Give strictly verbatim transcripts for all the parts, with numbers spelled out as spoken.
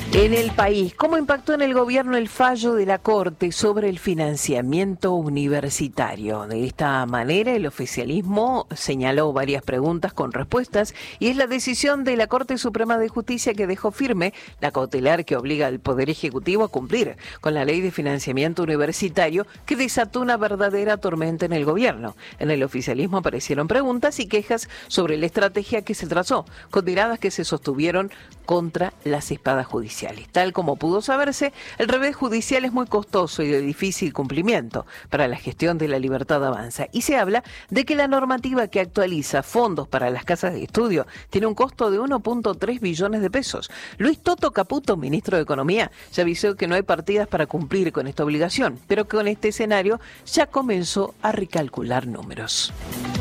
En el país, ¿cómo impactó en el gobierno el fallo de la Corte sobre el financiamiento universitario? De esta manera, el oficialismo señaló varias preguntas con respuestas y es la decisión de la Corte Suprema de Justicia que dejó firme la cautelar que obliga al Poder Ejecutivo a cumplir con la Ley de Financiamiento Universitario, que desató una verdadera tormenta en el gobierno. En el oficialismo aparecieron preguntas y quejas sobre la estrategia que se trazó, con miradas que se sostuvieron contra las espadas judiciales. Tal como pudo saberse, el revés judicial es muy costoso y de difícil cumplimiento para la gestión de la libertad avanza. Y se habla de que la normativa que actualiza fondos para las casas de estudio tiene un costo de uno punto tres billones de pesos. Luis Toto Caputo, ministro de Economía, ya avisó que no hay partidas para cumplir con esta obligación, pero que con este escenario ya comenzó a recalcular números.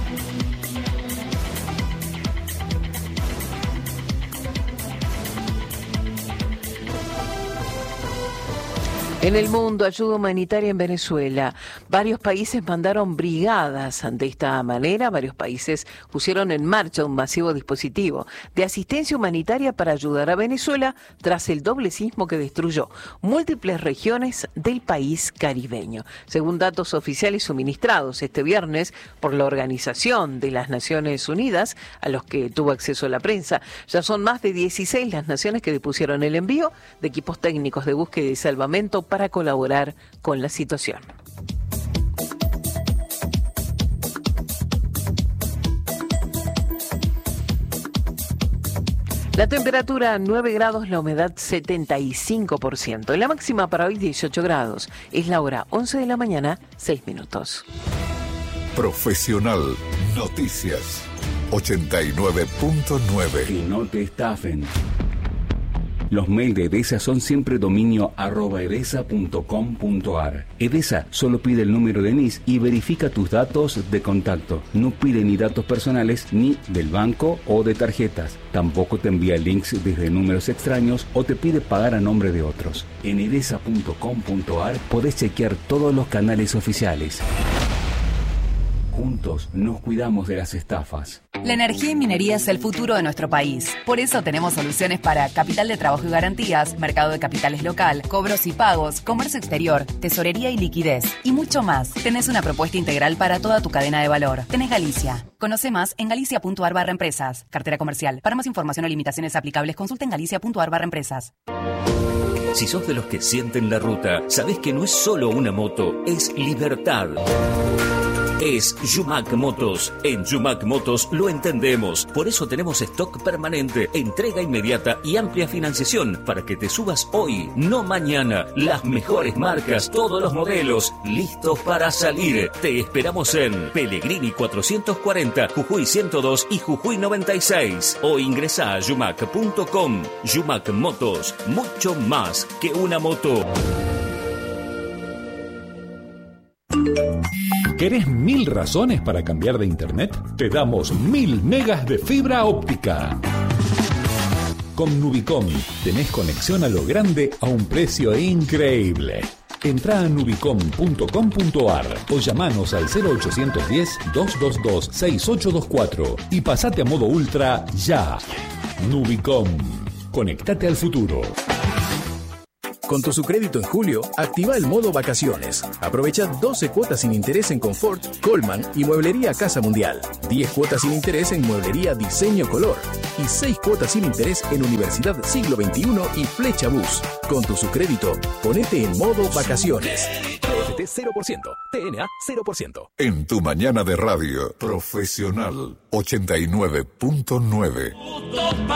En el mundo, ayuda humanitaria en Venezuela. Varios países mandaron brigadas. De esta manera, varios países pusieron en marcha un masivo dispositivo de asistencia humanitaria para ayudar a Venezuela tras el doble sismo que destruyó múltiples regiones del país caribeño. Según datos oficiales suministrados este viernes por la Organización de las Naciones Unidas, a los que tuvo acceso la prensa, ya son más de dieciséis las naciones que dispusieron el envío de equipos técnicos de búsqueda y salvamento para colaborar con la situación. La temperatura nueve grados, la humedad setenta y cinco por ciento. La máxima para hoy dieciocho grados. Es la hora once de la mañana, seis minutos. Profesional Noticias ochenta y nueve punto nueve. Que no te estafen. Los mails de Edesa son siempre dominio arroba edesa punto com punto ar. Edesa solo pide el número de N I S y verifica tus datos de contacto. No pide ni datos personales ni del banco o de tarjetas. Tampoco te envía links desde números extraños o te pide pagar a nombre de otros. En edesa punto com punto ar podés chequear todos los canales oficiales. Juntos nos cuidamos de las estafas. La energía y minería es el futuro de nuestro país. Por eso tenemos soluciones para capital de trabajo y garantías, mercado de capitales local, cobros y pagos, comercio exterior, tesorería y liquidez, y mucho más. Tenés una propuesta integral para toda tu cadena de valor. Tenés Galicia. Conoce más en galicia punto ar barra empresas. Cartera comercial. Para más información o limitaciones aplicables, consulta en galicia punto ar barra empresas. Si sos de los que sienten la ruta, sabés que no es solo una moto, es libertad. Es Yumac Motos. En Yumac Motos lo entendemos. Por eso tenemos stock permanente, entrega inmediata y amplia financiación para que te subas hoy, no mañana. Las mejores marcas, todos los modelos, listos para salir. Te esperamos en Pellegrini cuatrocientos cuarenta, Jujuy ciento dos y Jujuy noventa y seis. O ingresa a yumac punto com. Yumac Motos, mucho más que una moto. ¿Querés mil razones para cambiar de internet? Te damos mil megas de fibra óptica. Con Nubicom tenés conexión a lo grande a un precio increíble. Entrá a nubicom punto com punto ar o llamanos al cero ochocientos diez, doscientos veintidós, sesenta y ocho veinticuatro y pasate a modo ultra ya. Nubicom. Conectate al futuro. Con tu Sucrédito en julio, activa el modo vacaciones. Aprovecha doce cuotas sin interés en Confort, Coleman y Mueblería Casa Mundial. diez cuotas sin interés en Mueblería Diseño Color. Y seis cuotas sin interés en Universidad Siglo veintiuno y Flecha Bus. Con tu Sucrédito, ponete en modo vacaciones. T F T cero por ciento. T N A cero por ciento. En tu mañana de radio, Profesional ochenta y nueve punto nueve.